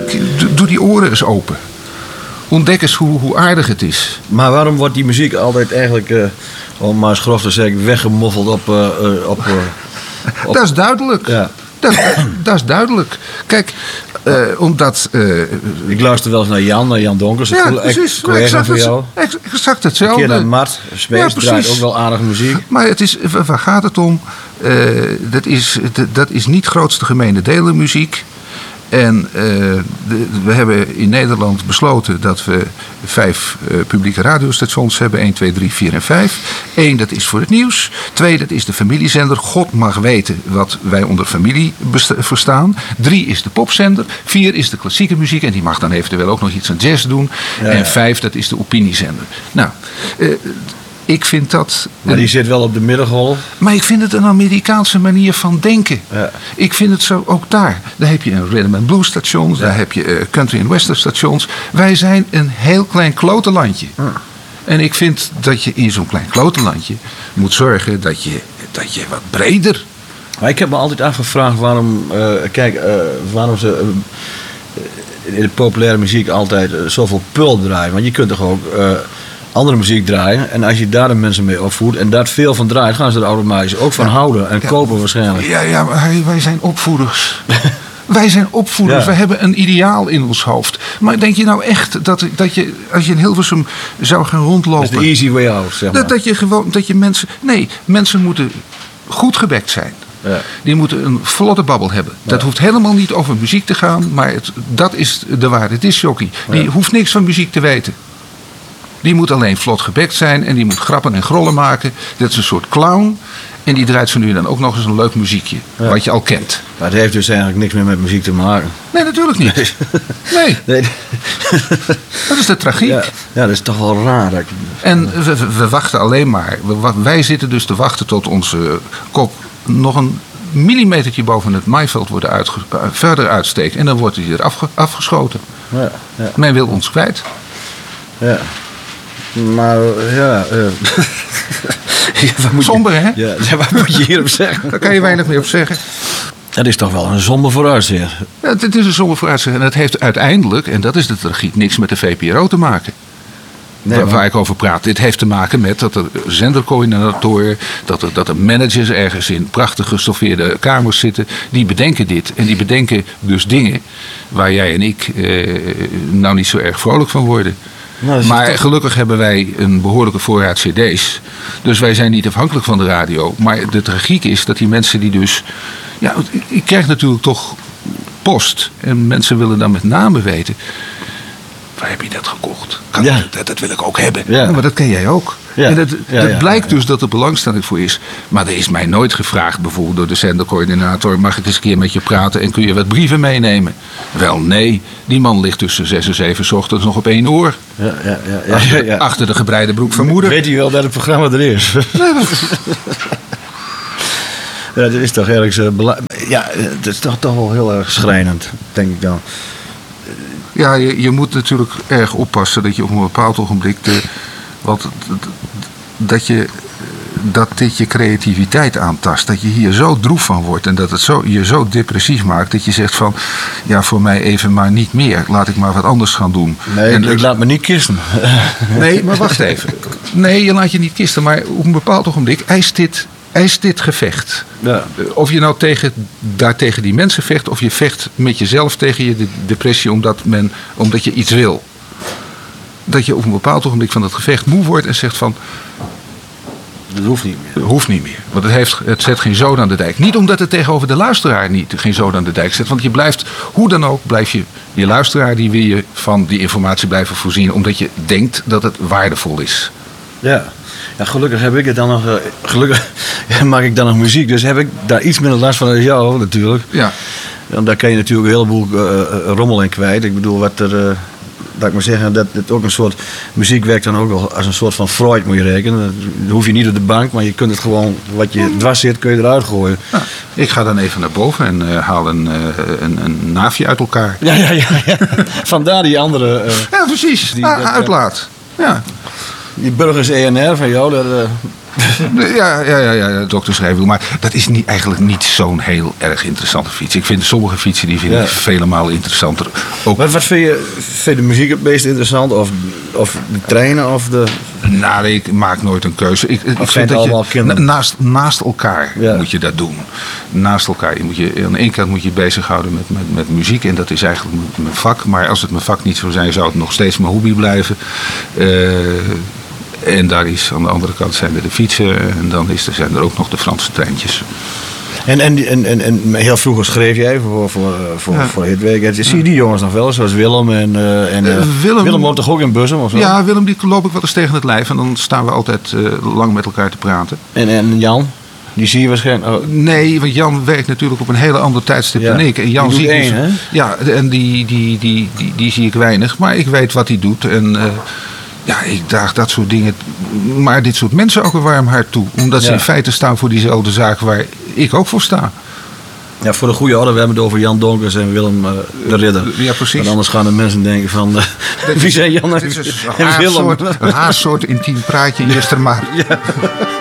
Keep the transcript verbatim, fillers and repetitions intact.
doe die oren eens open. Ontdek eens hoe, hoe aardig het is. Maar waarom wordt die muziek altijd eigenlijk, uh, om maar eens grof te zeggen, weggemoffeld op... Uh, op, uh, op... Dat is duidelijk. Ja. Dat, dat is duidelijk. Kijk, uh, omdat... Uh, ik luister wel eens naar Jan, naar Jan Donkers. Ja, precies. Collega exact, van jou. Exact hetzelfde. Een keer naar Mart. Space ja, draait ook wel aardige muziek. Maar het is, waar gaat het om? Uh, dat, is, dat is niet grootste gemene delen muziek. En uh, de, we hebben in Nederland besloten dat we vijf uh, publieke radiostations hebben. één, twee, drie, vier en vijf. Eén, dat is voor het nieuws. Twee, dat is de familiezender. God mag weten wat wij onder familie besta- verstaan. Drie is de popzender. Vier is de klassieke muziek. En die mag dan eventueel ook nog iets aan jazz doen. Ja, ja. En vijf, dat is de opiniezender. Nou... Uh, Ik vind dat... Maar die zit wel op de middengolf. Maar ik vind het een Amerikaanse manier van denken. Ja. Ik vind het zo ook daar. Daar heb je een rhythm and blues stations. Ja. Daar heb je uh, country and western stations. Wij zijn een heel klein klote landje. Ja. En ik vind dat je in zo'n klein klote landje moet zorgen dat je, dat je wat breder... Maar ik heb me altijd afgevraagd waarom... Uh, kijk, uh, waarom ze... Uh, in de populaire muziek altijd uh, zoveel pul draaien. Want je kunt toch ook... Uh, andere muziek draaien. En als je daar de mensen mee opvoedt en daar veel van draait, gaan ze er automatisch ook van ja. houden en ja. kopen waarschijnlijk. Ja, ja, maar wij zijn opvoeders. Wij zijn opvoeders. Ja. We hebben een ideaal in ons hoofd. Maar denk je nou echt dat, dat je, als je in Hilversum zou gaan rondlopen... Dat is de easy way out, zeg maar. Dat, dat je gewoon, dat je mensen... Nee, mensen moeten goed gebekt zijn. Ja. Die moeten een vlotte babbel hebben. Ja. Dat hoeft helemaal niet over muziek te gaan, maar het, dat is de waarde. Het is jockey. Die ja. hoeft niks van muziek te weten. Die moet alleen vlot gebekt zijn en die moet grappen en grollen maken. Dat is een soort clown. En die draait zo nu dan ook nog eens een leuk muziekje. Ja. Wat je al kent. Maar het heeft dus eigenlijk niks meer met muziek te maken. Nee, natuurlijk niet. Nee. nee. nee. Dat is de tragiek. Ja, ja, dat is toch wel raar. Dat... En we, we, we wachten alleen maar. We, wij zitten dus te wachten tot onze kop nog een millimetertje boven het maaiveld wordt uitge, verder uitsteekt. En dan wordt hij er afge, afgeschoten. Ja, ja. Men wil ons kwijt. Ja. Maar ja... Uh... ja wat moet somber, je... hè? Ja, wat moet je hierop zeggen? Daar kan je weinig meer op zeggen. Dat is toch wel een somber vooruitzicht. Ja, het is een somber vooruitzicht. En het heeft uiteindelijk, en dat is de tragiek, niks met de V P R O te maken. Nee, waar, waar ik over praat. Dit heeft te maken met dat er zendercoördinatoren, dat er, dat er managers ergens in prachtig gestoffeerde kamers zitten. Die bedenken dit. En die bedenken dus dingen waar jij en ik eh, nou niet zo erg vrolijk van worden. Nou, maar toch... gelukkig hebben wij een behoorlijke voorraad cd's. Dus wij zijn niet afhankelijk van de radio. Maar de tragiek is dat die mensen die dus... Ja, ik krijg natuurlijk toch post. En mensen willen dan met name weten... Waar heb je dat gekocht? Kan ja. dat, dat wil ik ook hebben. Ja. Ja, maar dat ken jij ook. Ja. En dat, ja, dat ja, blijkt ja. dus dat er belangstelling voor is. Maar er is mij nooit gevraagd, bijvoorbeeld door de zendercoördinator... mag ik eens een keer met je praten en kun je wat brieven meenemen? Wel, nee. Die man ligt tussen zes en zeven 's ochtends nog op één oor. Ja, ja, ja, ja, achter, ja, ja. achter de gebreide broek van moeder. Weet je wel dat het programma er is? Nee, ja, dat is toch ergens... Uh, bela- ja, dat is toch, toch wel heel erg schrijnend, denk ik dan. Ja, je, je moet natuurlijk erg oppassen dat je op een bepaald ogenblik... De, wat, dat, je, dat dit je creativiteit aantast. Dat je hier zo droef van wordt en dat het zo, je zo depressief maakt... dat je zegt van, ja, voor mij even maar niet meer. Laat ik maar wat anders gaan doen. Nee, en, ik laat me niet kisten. Nee, maar wacht even. Nee, je laat je niet kisten, maar op een bepaald ogenblik eist dit... Eist dit gevecht. Ja. Of je nou tegen, daar tegen die mensen vecht... of je vecht met jezelf tegen je depressie... omdat, men, omdat je iets wil. Dat je op een bepaald ogenblik van dat gevecht moe wordt... en zegt van... Dat hoeft niet meer. Dat hoeft niet meer. Want het, heeft, het zet geen zoden aan de dijk. Niet omdat het tegenover de luisteraar niet, geen zoden aan de dijk zet. Want je blijft, hoe dan ook, blijf je... Je luisteraar die wil je van die informatie blijven voorzien... omdat je denkt dat het waardevol is. Ja. Ja, gelukkig heb ik het dan nog. Uh, gelukkig maak ik dan nog muziek, dus heb ik daar iets minder last van dan jou natuurlijk. Ja. Want daar kan je natuurlijk een heleboel uh, rommel in kwijt. Ik bedoel, wat er. Uh, laat ik maar zeggen, dat het ook een soort. Muziek werkt dan ook wel als een soort van Freud, moet je rekenen. Dan hoef je niet op de bank, maar je kunt het gewoon. Wat je dwars zit, kun je eruit gooien. Ja, ik ga dan even naar boven en uh, haal een, uh, een, een naafje uit elkaar. Ja, ja, ja. ja. Vandaar die andere. Uh, ja, precies. Die, ah, dat, uitlaat. Ja. Die Burgers E N R van jou, dat, uh, Ja, ja, ja, ja, dokter Schrijfwiel. Maar dat is niet, eigenlijk niet zo'n heel erg interessante fiets. Ik vind sommige fietsen die vind Ja. ik vele malen interessanter. Ook, Wat, wat vind, je, vind je de muziek het meest interessant? Of, of de treinen of de... nou, ik maak nooit een keuze. Ik, ik zijn vind het dat allemaal je, kinderen? naast, naast elkaar Ja. moet je dat doen. Naast elkaar. Je moet je, aan de ene kant moet je je bezighouden met, met, met muziek. En dat is eigenlijk mijn- mijn vak. Maar als het mijn vak niet zou zijn, zou het nog steeds mijn hobby blijven. Eh, en daar is aan de andere kant zijn er de fietsen. En dan is er, zijn er ook nog de Franse treintjes. En, en, en, en, en heel vroeger schreef jij voor, voor, voor, Ja. voor Hitweek. Zie je die jongens nog wel, zoals Willem en... eh, en eh, Eh, Willem- Willem woont toch ook in Bussum of zo? Ja, Willem, die loop ik wel eens tegen het lijf. En dan staan we altijd eh, lang met elkaar te praten. En, en Jan? Die zie je waarschijnlijk... Oh, Nee, want Jan werkt natuurlijk op een hele ander tijdstip Ja. dan ik. En Jan Die doet zie ik één, dus- hè? Ja, en die, die, die, die, die zie ik weinig. Maar ik weet wat hij doet. En eh, ja, ik draag dat soort dingen. Maar dit soort mensen ook een warm hart toe. Omdat ze Ja. in feite staan voor diezelfde zaak waar ik ook voor sta. ja, voor de goede orde, we hebben het over Jan Donkers en Willem eh, de Ridder. Ja, precies. Want anders gaan de mensen denken van... eh, wie zijn Jan en, Dit is en een Willem? haarsoort, een haarsoort intiem praatje, Jester maar.